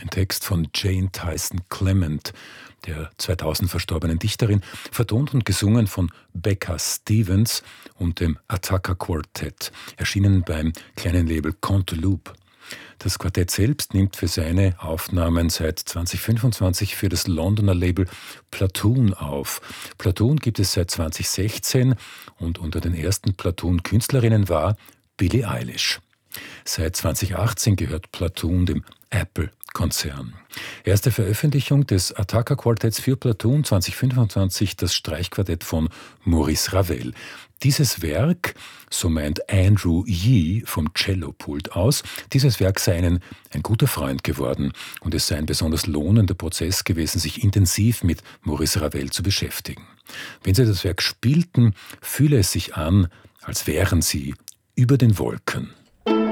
ein Text von Jane Tyson Clement, der 2000 verstorbenen Dichterin, vertont und gesungen von Becca Stevens und dem Attacker Quartet, erschienen beim kleinen Label Cantaloupe. Das Quartett selbst nimmt für seine Aufnahmen seit 2025 für das Londoner Label Platoon auf. Platoon gibt es seit 2016 und unter den ersten Platoon-Künstlerinnen war Billie Eilish. Seit 2018 gehört Platoon dem Apple-Konzern. Erste Veröffentlichung des Attacker-Quartetts für Platoon 2025, das Streichquartett von Maurice Ravel. Dieses Werk, so meint Andrew Yee vom Cellopult aus, dieses Werk sei ihnen ein guter Freund geworden und es sei ein besonders lohnender Prozess gewesen, sich intensiv mit Maurice Ravel zu beschäftigen. Wenn sie das Werk spielten, fühle es sich an, als wären sie über den Wolken.